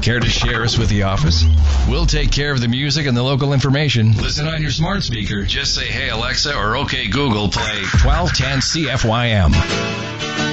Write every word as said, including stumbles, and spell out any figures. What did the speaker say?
Care to share us with the office? We'll take care of the music and the local information. Listen on your smart speaker. Just say, hey, Alexa, or okay, Google, play twelve ten C F Y M.